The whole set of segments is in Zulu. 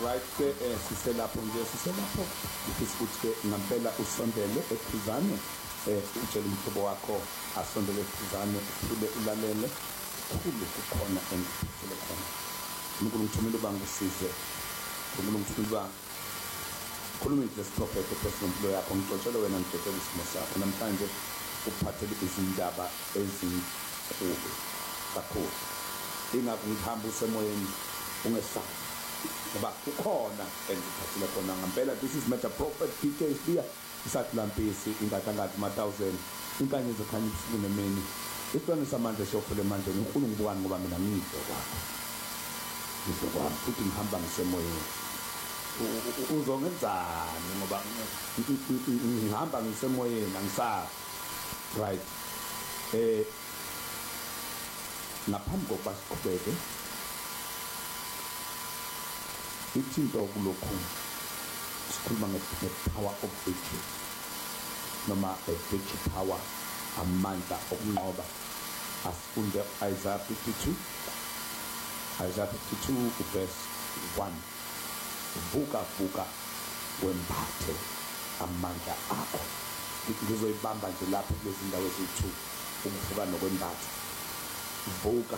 right ke siselapho ngifisa ukuthi ngempela usondele ekhuzane utshela umhlobo wakho asondele ekhuzane ule ulalele khulu kukhona engifile khona uNkulunkulu bangusize uNkulunkulu khuluma this prophet personal yakho ngixoxele wena ngixoxele isimo sakho namhlanje uphathele izindaba ezinkulu kakhulu ingakho ngihamba usemoyeni ungesazi ngoba kukhona engiphathele khona ngempela this is Meta Prophet PK Spear isathi lampisi ingatangathi 1000 inkanye zokhanya isifune mini isibone samanje sofele manje ngifuna ngibukani ngoba mina ngizokwazi futhi ngihamba ngisemoyeni uzongenzani ngoba ngihamba ngisemoyeni angisazi right ngaphambi kokuba siqhubeke ithinto kulokhu sikhuluma nge-power of victory noma victory power amandla okunqoba asifunde Isaiah 52 verse 1 vuka wemphathe amandla akho ngizoyibamba nje lapho kulezi ndawo eziyi-2 ukuvuka nokwemphatha vuka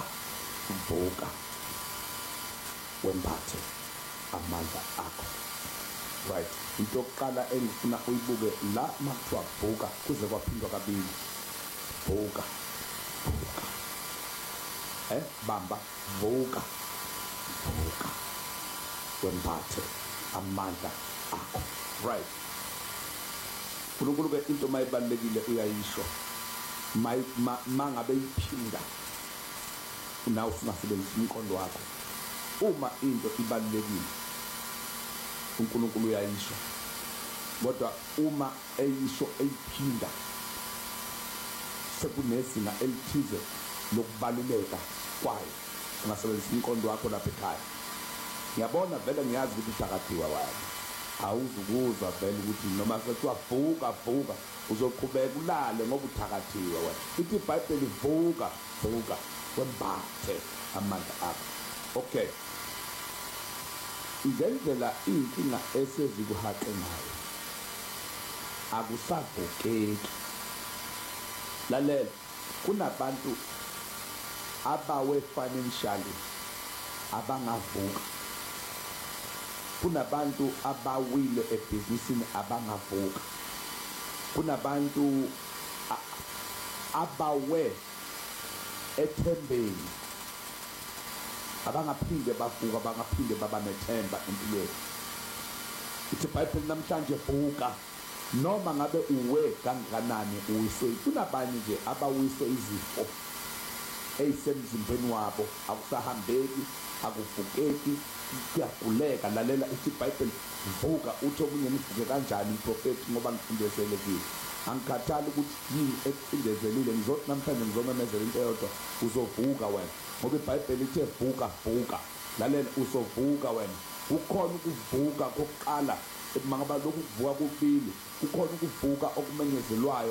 wemphathe amandla akho right into yokuqala engifuna uyibuke la makuthiwa vuka kuze kwaphindwa kabili vuka bamba vuka wemphathe amandla akho right uNkulunkulu into mayibalekile uyayisho mangabe iphinda nawe usungasebenzisa umqondo wakho uma into ibalekile uNkulunkulu uyayisho kodwa uma eyisho eyiphinda sekunezinga elithize lokubaluleka kwayo ungasebenzisa umqondo wakho lapha ekhaya ngiyabona vele ngiyazi ukuthi uthakathiwa wayo awuzukuzwa vele ukuthi noma sekuthiwa vuka uzoqhubeka ulale ngoba uthakathiwe wena ithi iBhayibheli vuka wemphathe amandla akho okay ngendlela inkinga esezikuhaqe ngayo akusavukeki lalela kunabantu abawe financially abangavuka kunabantu abawile ebhizinisini abangavuka kunabantu abawe ethembeni abangaphinde bavuka abangaphinde baba nethemba empilweni ithi iBhayibheli namhlanje vuka noma ngabe uwe kangakanani uwiswe kunabanye nje abawiswe izifo eyisemzimbeni wabo akusahambeki akuvukeki kuyaguleka lalela ithi iBhayibheli vuka uthi omunye nivuke kanjani iprofeti ngoba ngifundeselekile angikhathali ukuthi yini ekucindezelile ngizothi namhlanje ngizomemezela into eyodwa uzovuka wena ngoba iBhayibheli ithe vuka lalela uzovuka wena ukhona ukuvuka kokuqala mangaba lokhu kuvuka kubili ukhona ukuvuka okumenyezelwayo